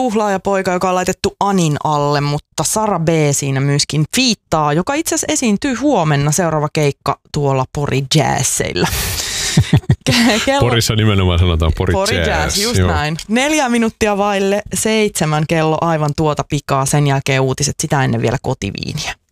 tuhlaajapoika, joka on laitettu Anin alle, mutta Sara B siinä myöskin fiittaa, joka itse asiassa esiintyy huomenna seuraava keikka tuolla Pori Jazzilla. Porissa nimenomaan sanotaan Pori Jazz, just joo. Näin. 4 minuuttia vaille 7 kello aivan tuota pikaa, sen jälkeen uutiset, sitä ennen vielä kotiviiniä.